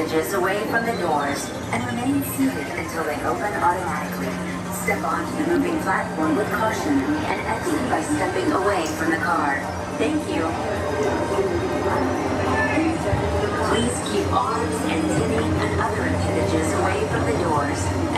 appendages away from the doors and remain seated until they open automatically. Step onto the moving platform with caution and exit by stepping away from the car. Thank you. Please keep arms and titty and other appendages away from the doors